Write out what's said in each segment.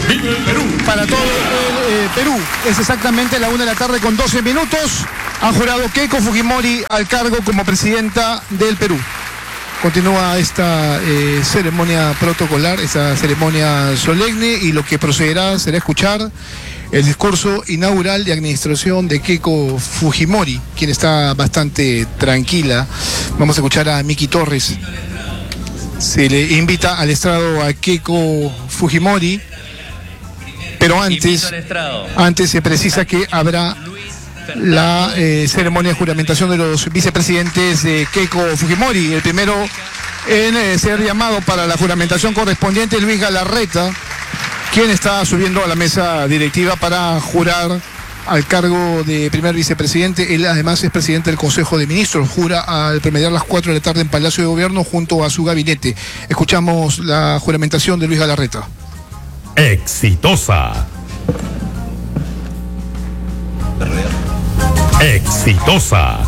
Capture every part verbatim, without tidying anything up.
¡Viva el Perú! Para todo el eh, Perú. Es exactamente la una de la tarde con doce minutos. Han jurado Keiko Fujimori al cargo como presidenta del Perú. Continúa esta eh, ceremonia protocolar, esta ceremonia solemne, y lo que procederá será escuchar el discurso inaugural de administración de Keiko Fujimori, quien está bastante tranquila. Vamos a escuchar a Miki Torres. Se le invita al estrado a Keiko Fujimori, pero antes, antes se precisa que habrá la eh, ceremonia de juramentación de los vicepresidentes de Keiko Fujimori. El primero en eh, ser llamado para la juramentación correspondiente, Luis Galarreta, quien está subiendo a la mesa directiva para jurar al cargo de primer vicepresidente. Él además es presidente del Consejo de Ministros. Jura al promediar las cuatro de la tarde en Palacio de Gobierno junto a su gabinete. Escuchamos la juramentación de Luis Galarreta. Exitosa. Exitosa.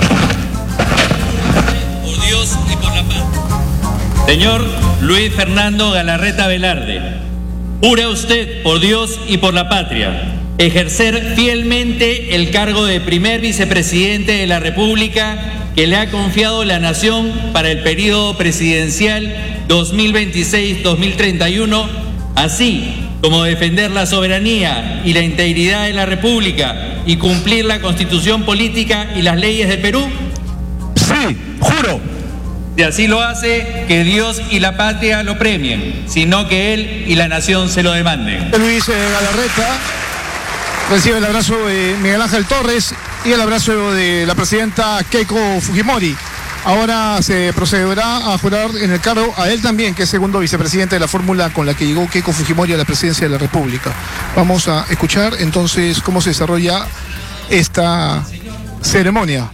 Por Dios y por la paz. Señor Luis Fernando Galarreta Velarde, jura usted por Dios y por la patria ejercer fielmente el cargo de primer vicepresidente de la República que le ha confiado la nación para el periodo presidencial dos mil veintiséis a dos mil treinta y uno, así como defender la soberanía y la integridad de la República y cumplir la Constitución política y las leyes del Perú? Sí, juro. Si así lo hace, que Dios y la patria lo premien, sino que él y la nación se lo demanden. Luis eh, Galarreta recibe el abrazo de Miguel Ángel Torres y el abrazo de la presidenta Keiko Fujimori. Ahora se procederá a jurar en el cargo a él también, que es segundo vicepresidente de la fórmula con la que llegó Keiko Fujimori a la presidencia de la República. Vamos a escuchar entonces cómo se desarrolla esta ceremonia.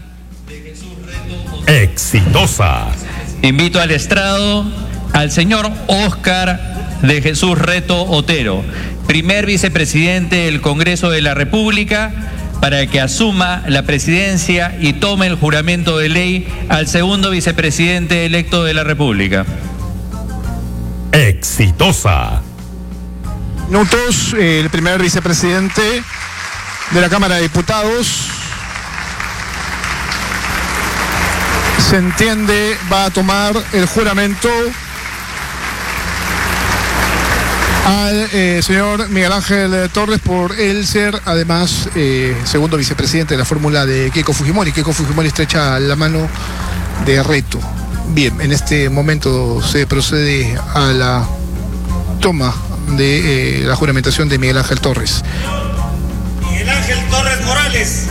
Exitosa. Invito al estrado al señor Óscar de Jesús Reto Otero, primer vicepresidente del Congreso de la República, para que asuma la presidencia y tome el juramento de ley al segundo vicepresidente electo de la República. Exitosa. Minutos, eh, el primer vicepresidente de la Cámara de Diputados, se entiende, va a tomar el juramento al eh, señor Miguel Ángel Torres, por él ser además eh, segundo vicepresidente de la fórmula de Keiko Fujimori. Keiko Fujimori estrecha la mano de Reto. Bien, en este momento se procede a la toma de eh, la juramentación de Miguel Ángel Torres. Miguel Ángel Torres Morales.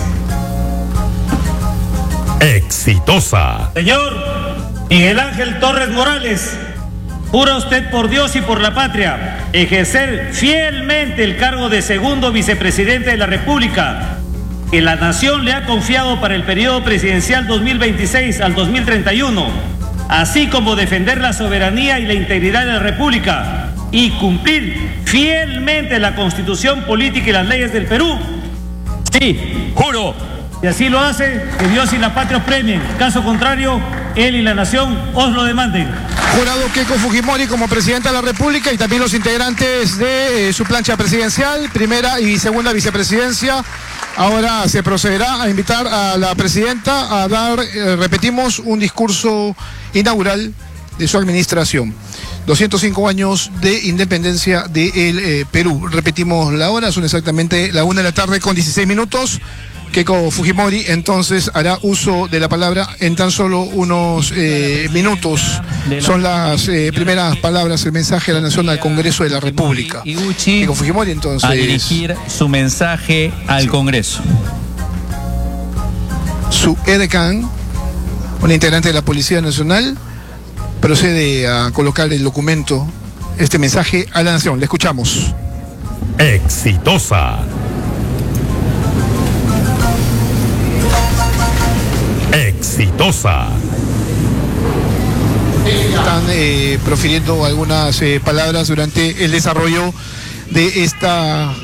Exitosa. Señor Miguel Ángel Torres Morales, jura usted por Dios y por la patria ejercer fielmente el cargo de segundo vicepresidente de la República que la nación le ha confiado para el periodo presidencial dos mil veintiséis al dos mil treinta y uno, así como defender la soberanía y la integridad de la República y cumplir fielmente la Constitución política y las leyes del Perú? Sí, juro. Si así lo hace, que Dios y la patria os premien. Caso contrario, él y la nación os lo demanden. Jurado Keiko Fujimori como presidenta de la República y también los integrantes de eh, su plancha presidencial, primera y segunda vicepresidencia. Ahora se procederá a invitar a la presidenta a dar, eh, repetimos, un discurso inaugural de su administración. doscientos cinco años de independencia del eh, Perú. Repetimos la hora, son exactamente la una de la tarde con dieciséis minutos. Keiko Fujimori entonces hará uso de la palabra en tan solo unos eh, minutos. Son las eh, primeras palabras, el mensaje a la nación al Congreso de la República. Keiko Fujimori entonces a dirigir su mensaje al Congreso. Su edecán, una integrante de la Policía Nacional, procede a colocar el documento, este mensaje a la nación. Le escuchamos. Exitosa. Exitosa. Están eh, profiriendo algunas eh, palabras durante el desarrollo de esta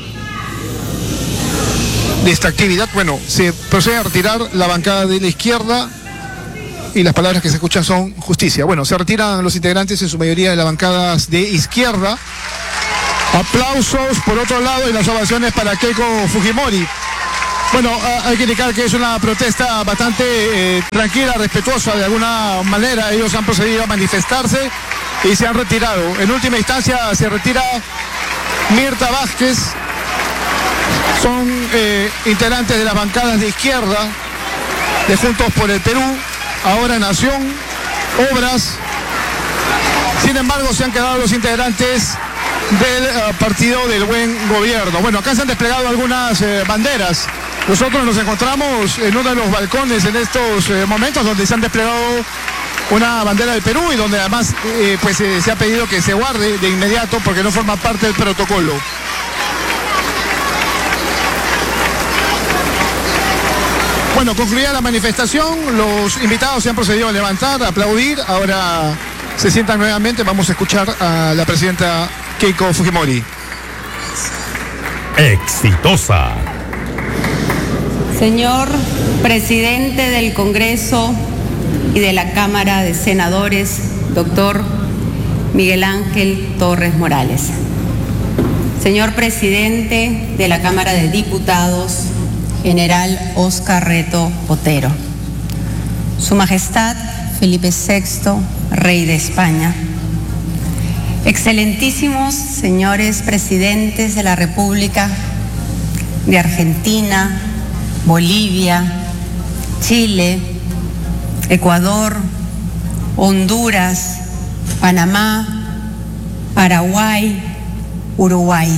de esta actividad. Bueno, se procede a retirar la bancada de la izquierda y las palabras que se escuchan son justicia. Bueno, se retiran los integrantes en su mayoría de las bancadas de izquierda. Aplausos por otro lado y las ovaciones para Keiko Fujimori. Bueno, hay que indicar que es una protesta bastante eh, tranquila, respetuosa de alguna manera. Ellos han procedido a manifestarse y se han retirado. En última instancia se retira Mirta Vázquez. Son eh, integrantes de las bancadas de izquierda de Juntos por el Perú, Ahora Nación, Obras. Sin embargo, se han quedado los integrantes del uh, Partido del Buen Gobierno. Bueno, acá se han desplegado algunas eh, banderas. Nosotros nos encontramos en uno de los balcones en estos eh, momentos donde se han desplegado una bandera del Perú y donde además eh, pues eh, se ha pedido que se guarde de inmediato porque no forma parte del protocolo. Bueno, concluida la manifestación, los invitados se han procedido a levantar, a aplaudir. Ahora se sientan nuevamente. Vamos a escuchar a la presidenta Keiko Fujimori. Exitosa. Señor presidente del Congreso y de la Cámara de Senadores, doctor Miguel Ángel Torres Morales. Señor presidente de la Cámara de Diputados, general Óscar Reto Otero. Su Majestad Felipe sexto, Rey de España. Excelentísimos señores presidentes de la República de Argentina, Bolivia, Chile, Ecuador, Honduras, Panamá, Paraguay, Uruguay.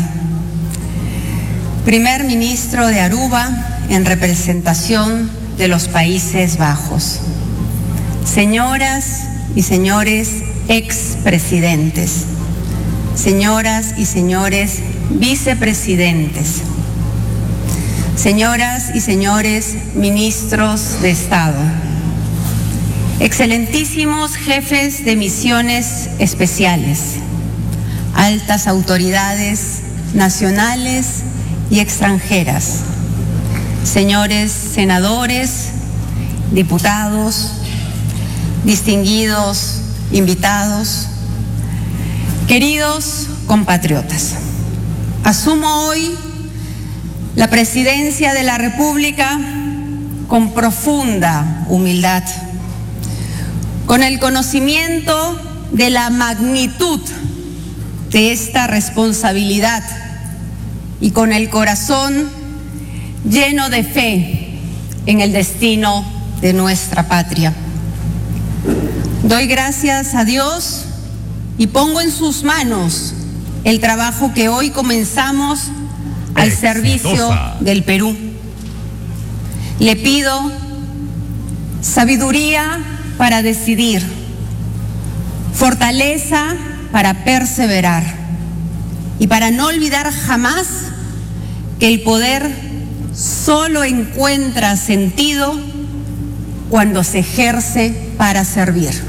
Primer ministro de Aruba en representación de los Países Bajos. Señoras y señores expresidentes, señoras y señores vicepresidentes, señoras y señores ministros de Estado, excelentísimos jefes de misiones especiales, altas autoridades nacionales y extranjeras, señores senadores, diputados, distinguidos invitados, queridos compatriotas. Asumo hoy la presidencia de la República con profunda humildad, con el conocimiento de la magnitud de esta responsabilidad y con el corazón lleno de fe en el destino de nuestra patria. Doy gracias a Dios y pongo en sus manos el trabajo que hoy comenzamos al Exitosa. servicio del Perú. Le pido sabiduría para decidir, fortaleza para perseverar y para no olvidar jamás que el poder solo encuentra sentido cuando se ejerce para servir.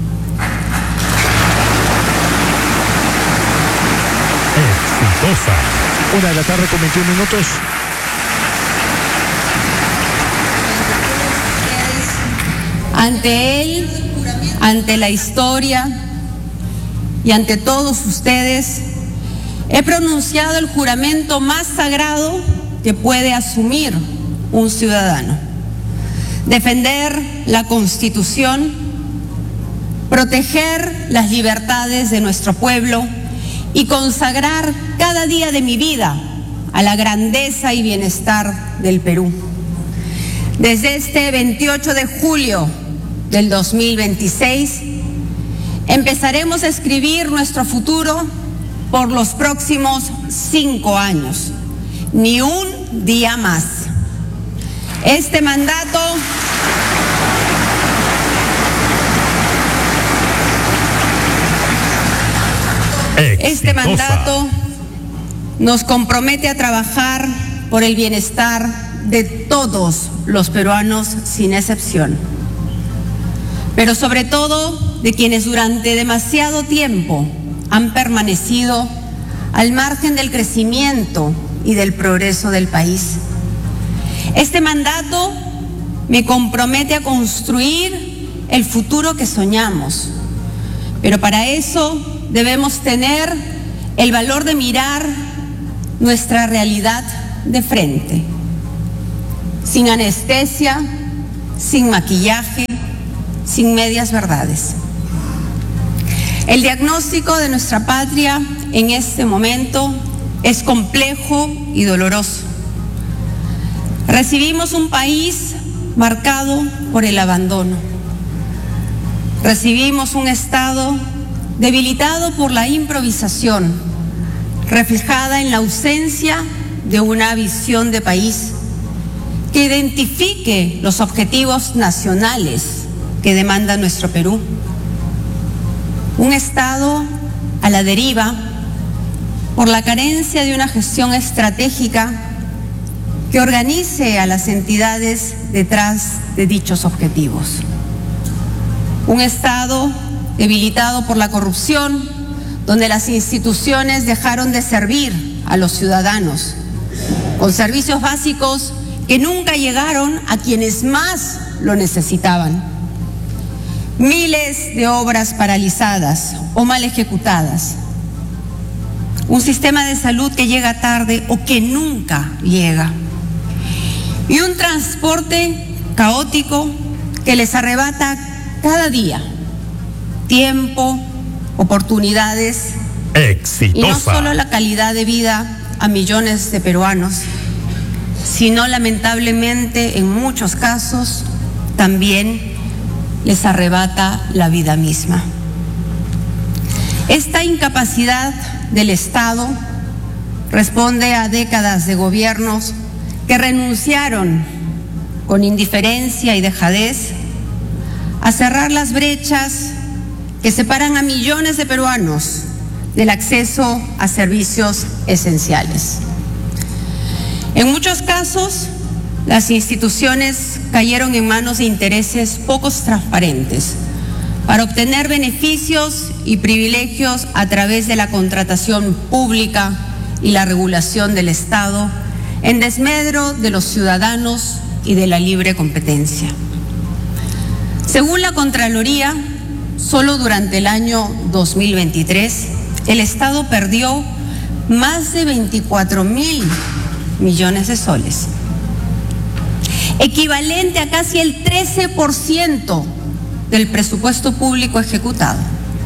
Exitosa. Una de la tarde con veintiún minutos. Ante él, ante la historia y ante todos ustedes, he pronunciado el juramento más sagrado que puede asumir un ciudadano: defender la Constitución, proteger las libertades de nuestro pueblo y consagrar cada día de mi vida a la grandeza y bienestar del Perú. Desde este veintiocho de julio del dos mil veintiséis, empezaremos a escribir nuestro futuro por los próximos cinco años, ni un día más. Este mandato Este mandato nos compromete a trabajar por el bienestar de todos los peruanos sin excepción, pero sobre todo de quienes durante demasiado tiempo han permanecido al margen del crecimiento y del progreso del país. Este mandato me compromete a construir el futuro que soñamos, pero para eso debemos tener el valor de mirar nuestra realidad de frente, sin anestesia, sin maquillaje, sin medias verdades. El diagnóstico de nuestra patria en este momento es complejo y doloroso. Recibimos un país marcado por el abandono. Recibimos un Estado debilitado por la improvisación, reflejada en la ausencia de una visión de país que identifique los objetivos nacionales que demanda nuestro Perú. Un Estado a la deriva por la carencia de una gestión estratégica que organice a las entidades detrás de dichos objetivos. Un Estado debilitado por la corrupción, donde las instituciones dejaron de servir a los ciudadanos, con servicios básicos que nunca llegaron a quienes más lo necesitaban. Miles de obras paralizadas o mal ejecutadas. Un sistema de salud que llega tarde o que nunca llega. Y un transporte caótico que les arrebata cada día tiempo, oportunidades Exitosa. y no solo la calidad de vida a millones de peruanos, sino lamentablemente en muchos casos también les arrebata la vida misma. Esta incapacidad del Estado responde a décadas de gobiernos que renunciaron con indiferencia y dejadez a cerrar las brechas que separan a millones de peruanos del acceso a servicios esenciales. En muchos casos, las instituciones cayeron en manos de intereses poco transparentes para obtener beneficios y privilegios a través de la contratación pública y la regulación del Estado en desmedro de los ciudadanos y de la libre competencia. Según la Contraloría, solo durante el año dos mil veintitrés, el Estado perdió más de veinticuatro mil millones de soles, equivalente a casi el trece por ciento del presupuesto público ejecutado.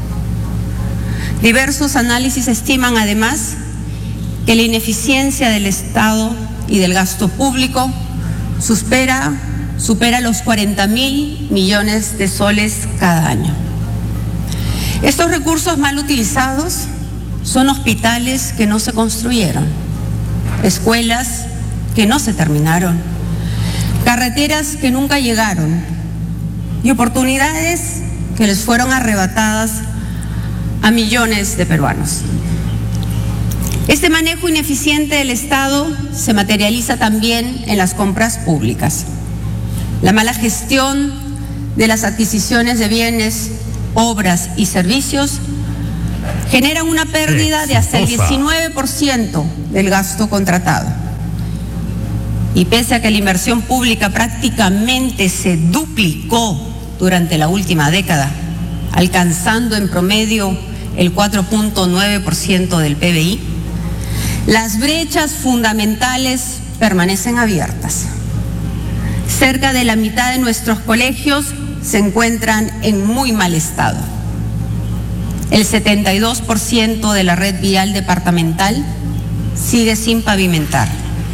Diversos análisis estiman además que la ineficiencia del Estado y del gasto público supera, supera los cuarenta mil millones de soles cada año. Estos recursos mal utilizados son hospitales que no se construyeron, escuelas que no se terminaron, carreteras que nunca llegaron y oportunidades que les fueron arrebatadas a millones de peruanos. Este manejo ineficiente del Estado se materializa también en las compras públicas. La mala gestión de las adquisiciones de bienes, obras y servicios genera una pérdida de hasta el diecinueve por ciento del gasto contratado. Y pese a que la inversión pública prácticamente se duplicó durante la última década, alcanzando en promedio el cuatro punto nueve por ciento del P B I, las brechas fundamentales permanecen abiertas. Cerca de la mitad de nuestros colegios se encuentran en muy mal estado. El setenta y dos por ciento de la red vial departamental sigue sin pavimentar.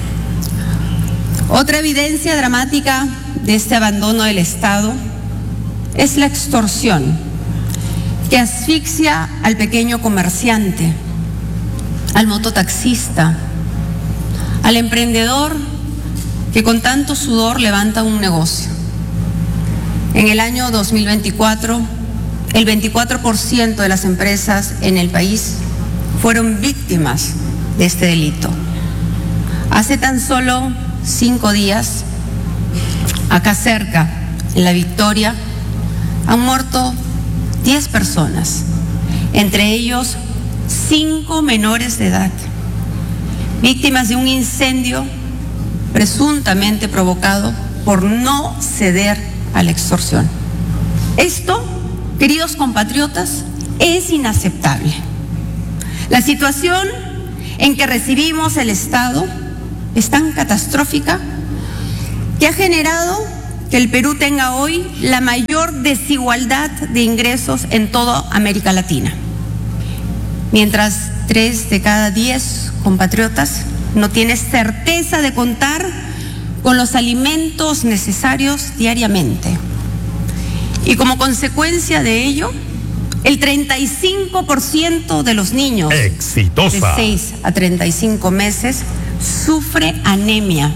Otra evidencia dramática de este abandono del Estado es la extorsión, que asfixia al pequeño comerciante, al mototaxista, al emprendedor que con tanto sudor levanta un negocio. En el año dos mil veinticuatro, el veinticuatro por ciento de las empresas en el país fueron víctimas de este delito. Hace tan solo cinco días, acá cerca, en La Victoria, han muerto diez personas, entre ellos cinco menores de edad, víctimas de un incendio presuntamente provocado por no ceder a la extorsión. Esto, queridos compatriotas, es inaceptable. La situación en que recibimos el Estado es tan catastrófica que ha generado que el Perú tenga hoy la mayor desigualdad de ingresos en toda América Latina. Mientras tres de cada diez compatriotas no tiene certeza de contar con los alimentos necesarios diariamente. Y como consecuencia de ello, el treinta y cinco por ciento de los niños Exitosa. de seis a treinta y cinco meses sufre anemia.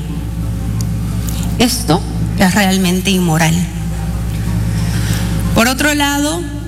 Esto es realmente inmoral. Por otro lado,